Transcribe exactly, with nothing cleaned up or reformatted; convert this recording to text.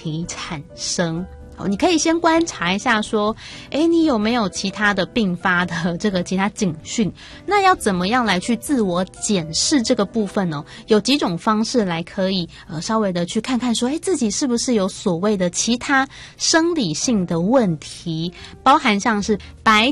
题产生。你可以先观察一下说，诶，你有没有其他的并发的这个其他警讯，那要怎么样来去自我检视这个部分呢？有几种方式来可以呃稍微的去看看说，诶，自己是不是有所谓的其他生理性的问题，包含像是白